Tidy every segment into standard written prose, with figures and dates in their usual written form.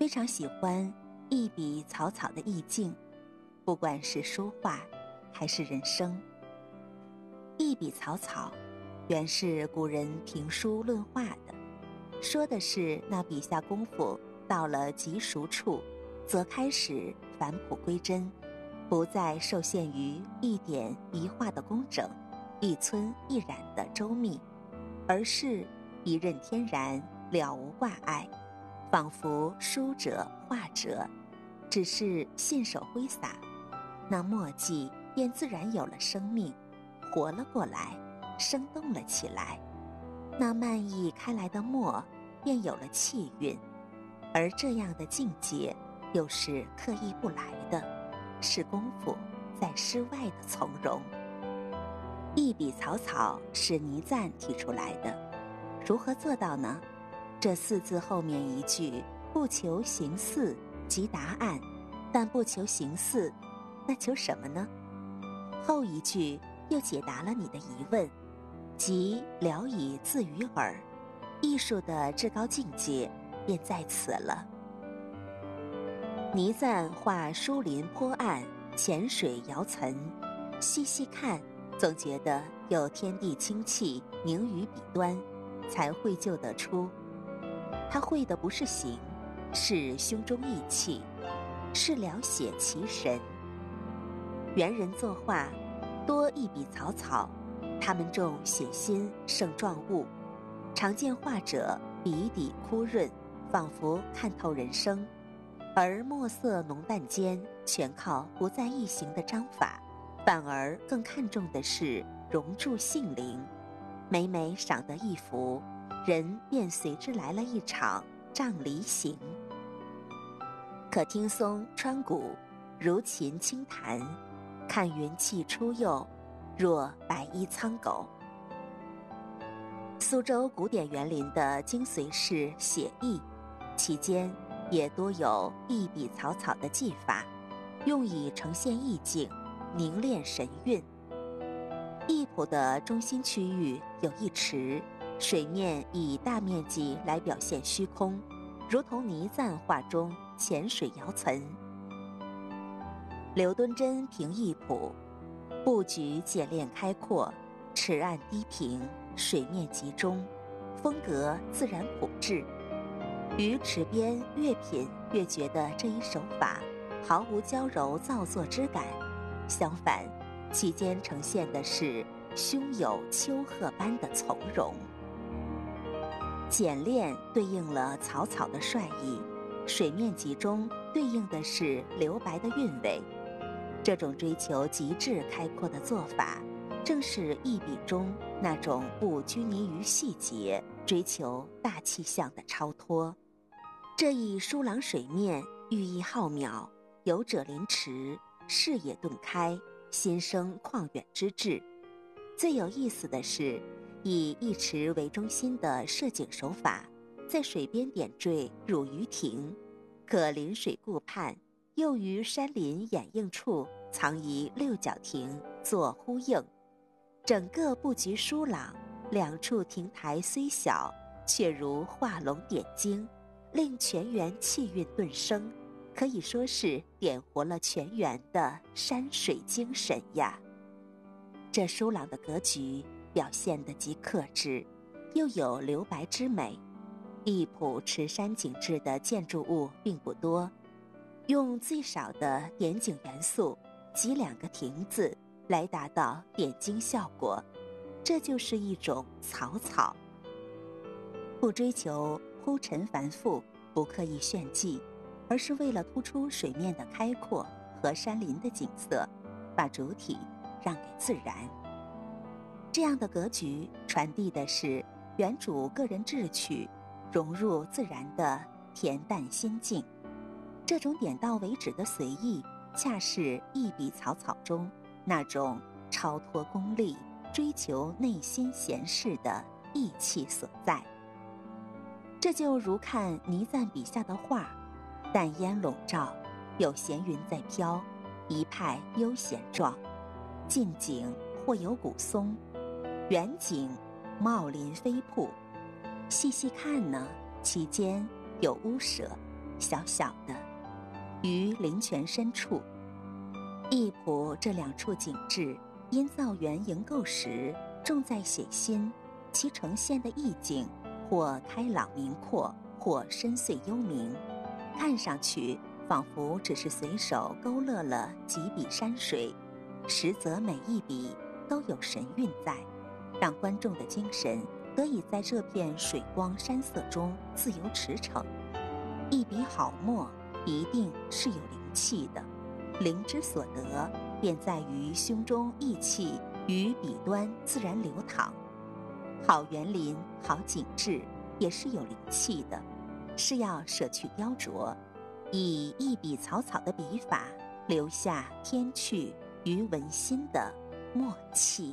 非常喜欢一笔草草的意境，不管是书画还是人生。一笔草草原是古人评书论画的，说的是那笔下功夫到了极熟处，则开始返璞归真，不再受限于一点一画的工整，一皴一染的周密，而是一任天然，了无挂碍，仿佛书者画者只是信手挥洒，那墨迹便自然有了生命，活了过来，生动了起来。那漫溢开来的墨便有了气韵，而这样的境界又是刻意不来的，是功夫在诗外的从容。一笔草草是倪瓒提出来的，如何做到呢？这四字后面一句不求形似即答案，但不求形似，那求什么呢？后一句又解答了你的疑问，即聊以自娱耳，艺术的至高境界便在此了。倪瓒画疏林坡岸，浅水摇岑，细细看，总觉得有天地清气凝于笔端，才绘就得出。他绘的不是形，是胸中意气，是了写其神。元人作画多一笔草草，他们重写心胜状物，常见画者笔底枯润，仿佛看透人生，而墨色浓淡间全靠不在意形的章法，反而更看重的是融铸性灵。每每赏得一幅，人便随之来了一场杖离行。可听松穿谷，如琴轻弹，看云气出岫，若白衣苍狗。苏州古典园林的精髓是写意，其间也多有一笔草草的技法，用以呈现意境，凝练神韵。艺圃的中心区域有一池，水面以大面积来表现虚空，如同倪瓒画中浅水摇岑。刘敦桢评艺圃，布局简练开阔，池岸低平，水面集中，风格自然朴质。于池边越品越觉得这一手法毫无娇柔造作之感，相反，其间呈现的是胸有丘壑般的从容。简练对应了草草的率意，水面集中对应的是留白的韵味。这种追求极致开阔的做法，正是一笔中那种不拘泥于细节，追求大气象的超脱。这一疏朗水面寓意浩渺，游者临池，视野顿开，心生旷远之志。最有意思的是，以一池为中心的摄景手法，在水边点缀汝鱼亭，可临水顾盼，又于山林掩映处藏一六角亭做呼应。整个布局疏朗，两处亭台虽小，却如画龙点睛，令全园气韵顿生，可以说是点活了全园的山水精神呀。这疏朗的格局表现得极克制，又有留白之美。一圃池山景致的建筑物并不多，用最少的点景元素及两个亭子来达到点睛效果，这就是一种草草。不追求铺陈繁复，不刻意炫技，而是为了突出水面的开阔和山林的景色，把主体让给自然。这样的格局传递的是原主个人志趣，融入自然的恬淡心境。这种点到为止的随意，恰是一笔草草中那种超脱功利，追求内心闲适的意气所在。这就如看倪瓒笔下的画，淡烟笼罩，有闲云在飘，一派悠闲状。近景或有古松，远景茂林飞瀑，细细看呢，其间有屋舍， 小小的，于林泉深处。义浦这两处景致，因造园营构时重在写心，其呈现的意境或开朗明阔，或深邃幽冥，看上去仿佛只是随手勾勒了几笔山水，实则每一笔都有神韵在，让观众的精神得以在这片水光山色中自由驰骋。一笔好墨一定是有灵气的，灵之所得便在于胸中意气于笔端自然流淌。好园林好景致也是有灵气的，是要舍去雕琢，以一笔草草的笔法留下天趣于文心的默契。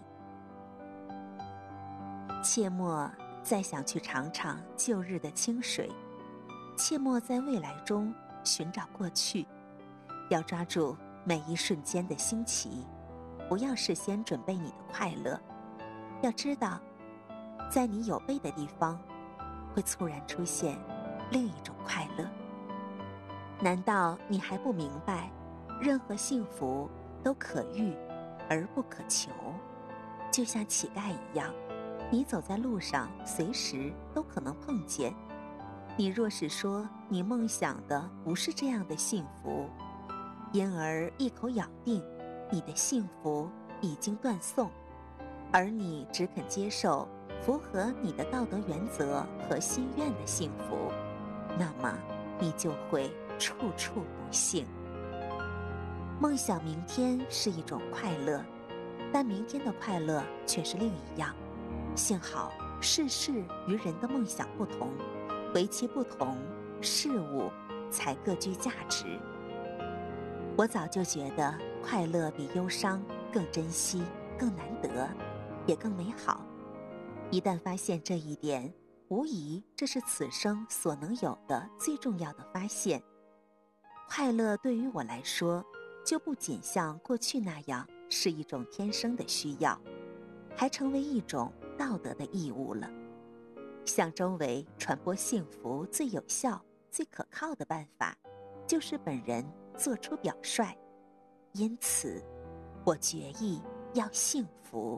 切莫再想去尝尝旧日的清水，切莫在未来中寻找过去，要抓住每一瞬间的新奇，不要事先准备你的快乐。要知道，在你有备的地方，会猝然出现另一种快乐。难道你还不明白，任何幸福都可遇而不可求？就像乞丐一样，你走在路上，随时都可能碰见。你若是说你梦想的不是这样的幸福，因而一口咬定你的幸福已经断送，而你只肯接受符合你的道德原则和心愿的幸福，那么你就会处处不幸。梦想明天是一种快乐，但明天的快乐却是另一样。幸好世事与人的梦想不同，唯其不同，事物才各具价值。我早就觉得快乐比忧伤更珍惜，更难得，也更美好。一旦发现这一点，无疑这是此生所能有的最重要的发现。快乐对于我来说，就不仅像过去那样是一种天生的需要，还成为一种道德的义务了。向周围传播幸福最有效、最可靠的办法，就是本人做出表率。因此，我决意要幸福。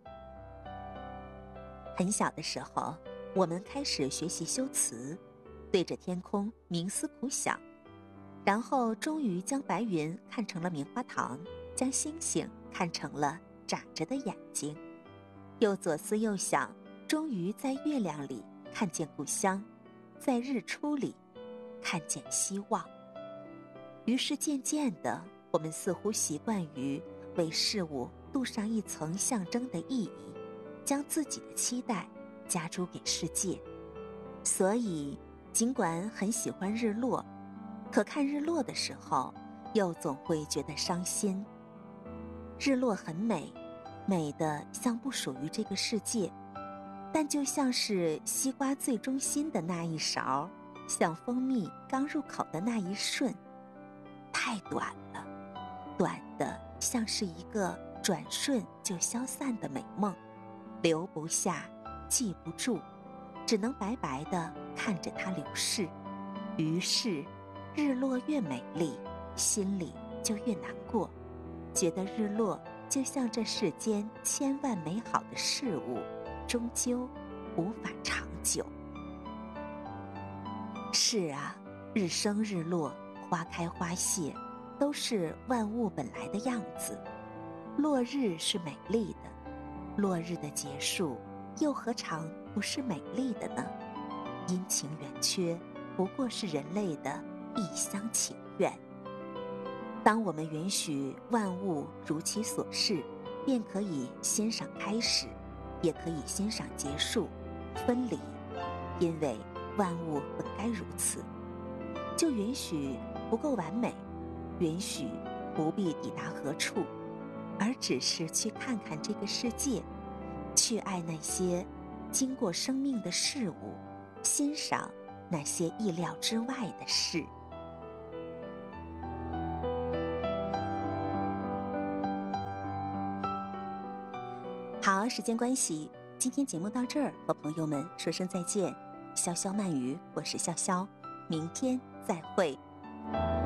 很小的时候，我们开始学习修辞，对着天空冥思苦想，然后终于将白云看成了棉花糖，将星星看成了眨着的眼睛，又左思右想，终于在月亮里看见故乡，在日出里看见希望。于是渐渐的，我们似乎习惯于为事物镀上一层象征的意义，将自己的期待加诸给世界。所以尽管很喜欢日落，可看日落的时候又总会觉得伤心。日落很美，美得像不属于这个世界，但就像是西瓜最中心的那一勺，像蜂蜜刚入口的那一瞬，太短了，短的像是一个转瞬就消散的美梦，留不下，记不住，只能白白地看着它流逝。于是日落越美丽，心里就越难过，觉得日落就像这世间千万美好的事物，终究无法长久。是啊，日升日落，花开花谢，都是万物本来的样子。落日是美丽的，落日的结束又何尝不是美丽的呢？阴晴圆缺不过是人类的一厢情愿。当我们允许万物如其所是，便可以欣赏开始，也可以欣赏结束、分离，因为万物本该如此。就允许不够完美，允许不必抵达何处，而只是去看看这个世界，去爱那些经过生命的事物，欣赏那些意料之外的事。好，时间关系，今天节目到这儿，和朋友们说声再见。潇潇慢语，我是潇潇，明天再会。